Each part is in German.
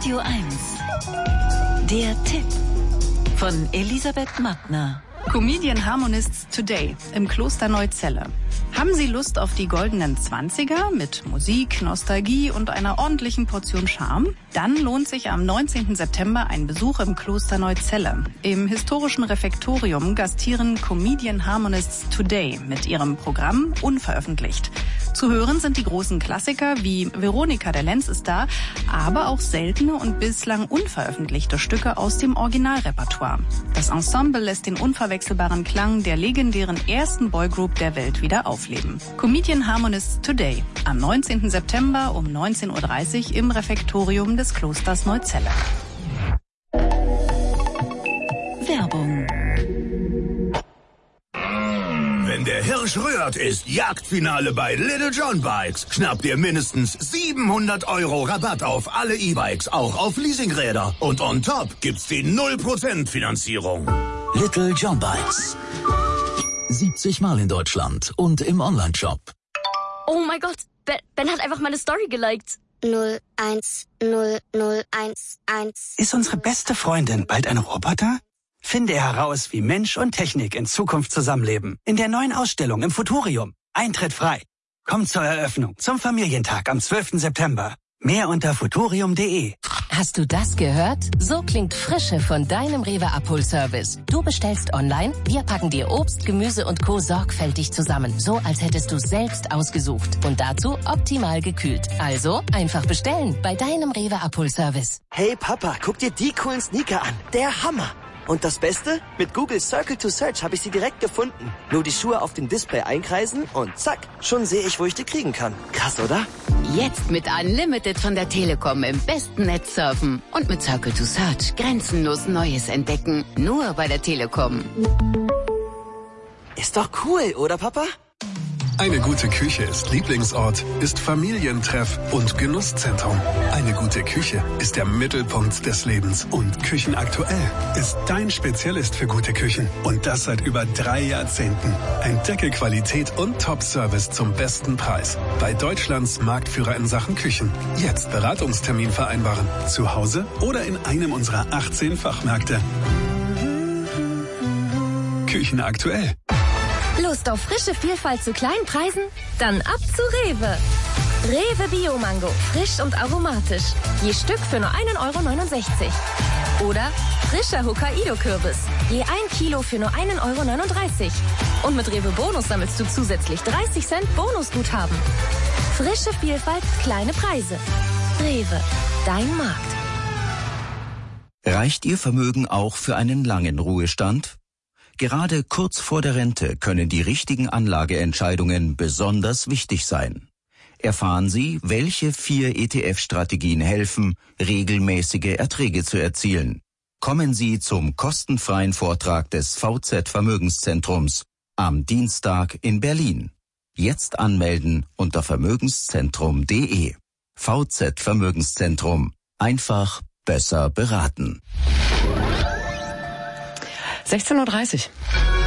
Radio 1. Der Tipp von Elisabeth Mattner. Comedian Harmonists Today im Kloster Neuzelle. Haben Sie Lust auf die goldenen 20er mit Musik, Nostalgie und einer ordentlichen Portion Charme? Dann lohnt sich am 19. September ein Besuch im Kloster Neuzelle. Im historischen Refektorium gastieren Comedian Harmonists Today mit ihrem Programm Unveröffentlicht. Zu hören sind die großen Klassiker wie Veronika der Lenz ist da, aber auch seltene und bislang unveröffentlichte Stücke aus dem Originalrepertoire. Das Ensemble lässt den unverwechselbaren Klang der legendären ersten Boygroup der Welt wieder aufleben. Comedian Harmonists Today am 19. September um 19.30 Uhr im Refektorium des Klosters Neuzelle. Werbung. Wenn der Hirsch rührt, ist Jagdfinale bei Little John Bikes. Schnappt ihr mindestens 700 € Rabatt auf alle E-Bikes, auch auf Leasingräder. Und on top gibt's die 0% Finanzierung. Little John Bikes. 70 Mal in Deutschland und im Onlineshop. Oh mein Gott, Ben hat einfach meine Story geliked. 0100111. Ist unsere beste Freundin bald ein Roboter? Finde heraus, wie Mensch und Technik in Zukunft zusammenleben. In der neuen Ausstellung im Futurium. Eintritt frei. Komm zur Eröffnung zum Familientag am 12. September. Mehr unter futurium.de. Hast du das gehört? So klingt Frische von deinem Rewe Abholservice. Du bestellst online, wir packen dir Obst, Gemüse und Co. sorgfältig zusammen. So, als hättest du es selbst ausgesucht. Und dazu optimal gekühlt. Also, einfach bestellen bei deinem Rewe Abholservice. Hey Papa, guck dir die coolen Sneaker an. Der Hammer. Und das Beste? Mit Google Circle to Search habe ich sie direkt gefunden. Nur die Schuhe auf dem Display einkreisen und zack, schon sehe ich, wo ich die kriegen kann. Krass, oder? Jetzt mit Unlimited von der Telekom im besten Netz surfen. Und mit Circle to Search grenzenlos Neues entdecken. Nur bei der Telekom. Ist doch cool, oder Papa? Eine gute Küche ist Lieblingsort, ist Familientreff und Genusszentrum. Eine gute Küche ist der Mittelpunkt des Lebens. Und Küchenaktuell ist dein Spezialist für gute Küchen. Und das seit über 3 Jahrzehnten. Entdecke Qualität und Top-Service zum besten Preis. Bei Deutschlands Marktführer in Sachen Küchen. Jetzt Beratungstermin vereinbaren. Zu Hause oder in einem unserer 18 Fachmärkte. Küchenaktuell. Lust auf frische Vielfalt zu kleinen Preisen? Dann ab zu Rewe. Rewe Bio-Mango, frisch und aromatisch. Je Stück für nur 1,69 €. Oder frischer Hokkaido-Kürbis, je 1 Kilo für nur 1,39 €. Und mit Rewe Bonus sammelst du zusätzlich 30 Cent Bonusguthaben. Frische Vielfalt, kleine Preise. Rewe, dein Markt. Reicht Ihr Vermögen auch für einen langen Ruhestand? Gerade kurz vor der Rente können die richtigen Anlageentscheidungen besonders wichtig sein. Erfahren Sie, welche 4 ETF-Strategien helfen, regelmäßige Erträge zu erzielen. Kommen Sie zum kostenfreien Vortrag des VZ Vermögenszentrums am Dienstag in Berlin. Jetzt anmelden unter vermögenszentrum.de. VZ Vermögenszentrum. Einfach besser beraten. 16:30 Uhr.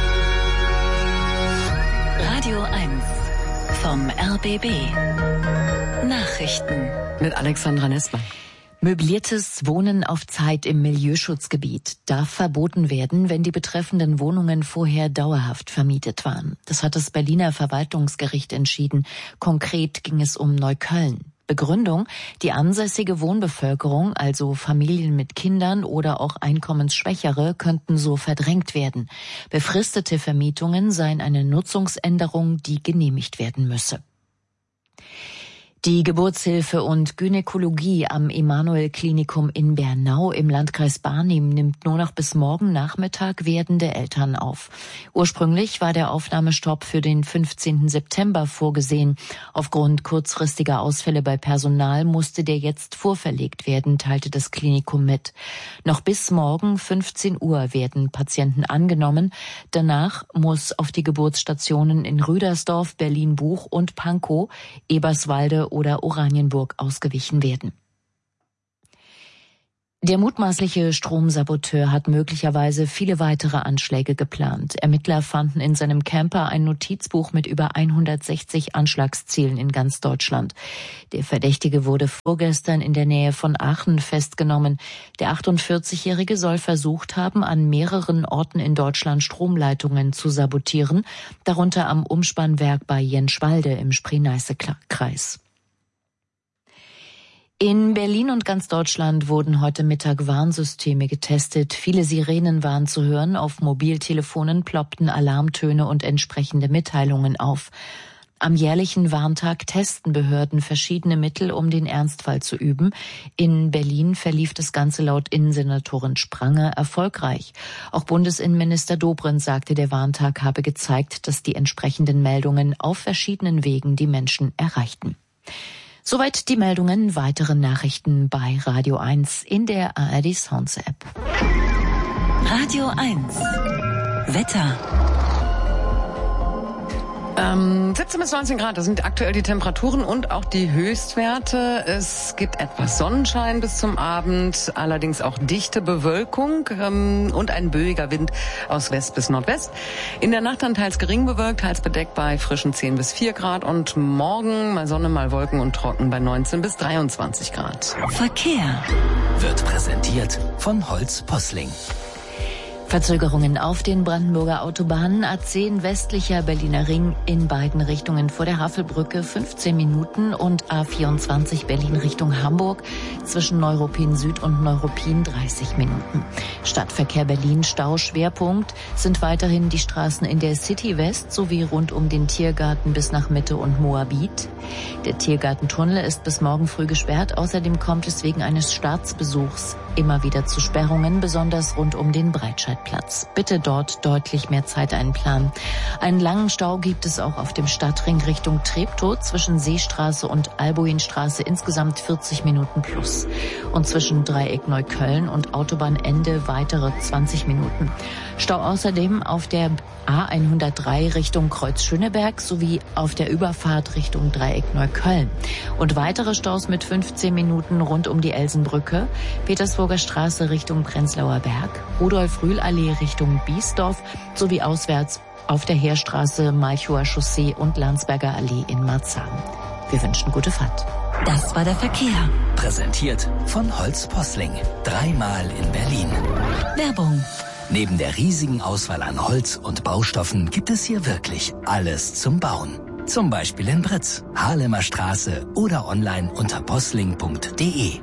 Radio 1 vom RBB. Nachrichten mit Alexandra Nessmann. Möbliertes Wohnen auf Zeit im Milieuschutzgebiet darf verboten werden, wenn die betreffenden Wohnungen vorher dauerhaft vermietet waren. Das hat das Berliner Verwaltungsgericht entschieden. Konkret ging es um Neukölln. Begründung: Die ansässige Wohnbevölkerung, also Familien mit Kindern oder auch Einkommensschwächere, könnten so verdrängt werden. Befristete Vermietungen seien eine Nutzungsänderung, die genehmigt werden müsse. Die Geburtshilfe und Gynäkologie am Emanuel-Klinikum in Bernau im Landkreis Barnim nimmt nur noch bis morgen Nachmittag werdende Eltern auf. Ursprünglich war der Aufnahmestopp für den 15. September vorgesehen. Aufgrund kurzfristiger Ausfälle bei Personal musste der jetzt vorverlegt werden, teilte das Klinikum mit. Noch bis morgen 15 Uhr werden Patienten angenommen. Danach muss auf die Geburtsstationen in Rüdersdorf, Berlin-Buch und Pankow, Eberswalde oder Oranienburg ausgewichen werden. Der mutmaßliche Stromsaboteur hat möglicherweise viele weitere Anschläge geplant. Ermittler fanden in seinem Camper ein Notizbuch mit über 160 Anschlagszielen in ganz Deutschland. Der Verdächtige wurde vorgestern in der Nähe von Aachen festgenommen. Der 48-Jährige soll versucht haben, an mehreren Orten in Deutschland Stromleitungen zu sabotieren, darunter am Umspannwerk bei Jenschwalde im Spree-Neiße-Kreis. In Berlin und ganz Deutschland wurden heute Mittag Warnsysteme getestet. Viele Sirenen waren zu hören. Auf Mobiltelefonen ploppten Alarmtöne und entsprechende Mitteilungen auf. Am jährlichen Warntag testen Behörden verschiedene Mittel, um den Ernstfall zu üben. In Berlin verlief das Ganze laut Innensenatorin Spranger erfolgreich. Auch Bundesinnenminister Dobrindt sagte, der Warntag habe gezeigt, dass die entsprechenden Meldungen auf verschiedenen Wegen die Menschen erreichten. Soweit die Meldungen. Weitere Nachrichten bei Radio 1 in der ARD Sounds App. Radio 1. Wetter. 17 bis 19 Grad, das sind aktuell die Temperaturen und auch die Höchstwerte. Es gibt etwas Sonnenschein bis zum Abend, allerdings auch dichte Bewölkung und ein böiger Wind aus West bis Nordwest. In der Nacht dann teils gering bewölkt, teils bedeckt bei frischen 10 bis 4 Grad und morgen mal Sonne, mal Wolken und trocken bei 19 bis 23 Grad. Verkehr wird präsentiert von Holz Posling. Verzögerungen auf den Brandenburger Autobahnen. A10 westlicher Berliner Ring in beiden Richtungen vor der Havelbrücke 15 Minuten und A24 Berlin Richtung Hamburg zwischen Neuruppin Süd und Neuruppin 30 Minuten. Stadtverkehr Berlin Stauschwerpunkt sind weiterhin die Straßen in der City West sowie rund um den Tiergarten bis nach Mitte und Moabit. Der Tiergartentunnel ist bis morgen früh gesperrt. Außerdem kommt es wegen eines Staatsbesuchs immer wieder zu Sperrungen, besonders rund um den Breitscheidplatz. Bitte dort deutlich mehr Zeit einplanen. Einen langen Stau gibt es auch auf dem Stadtring Richtung Treptow zwischen Seestraße und Albuinstraße, insgesamt 40 Minuten plus. Und zwischen Dreieck Neukölln und Autobahnende weitere 20 Minuten. Stau außerdem auf der A103 Richtung Kreuz-Schöneberg sowie auf der Überfahrt Richtung Dreieck Neukölln. Und weitere Staus mit 15 Minuten rund um die Elsenbrücke, Petersburger Straße Richtung Prenzlauer Berg, Rudolf-Rühl-Allee Richtung Biesdorf sowie auswärts auf der Heerstraße, Malchower Chaussee und Landsberger Allee in Marzahn. Wir wünschen gute Fahrt. Das war der Verkehr. Präsentiert von Holz Posling. 3-mal in Berlin. Werbung. Neben der riesigen Auswahl an Holz und Baustoffen gibt es hier wirklich alles zum Bauen. Zum Beispiel in Britz, Haarlemer Straße oder online unter posling.de.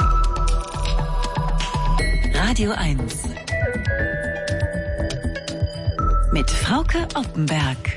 Radio 1. Mit Frauke Oppenberg.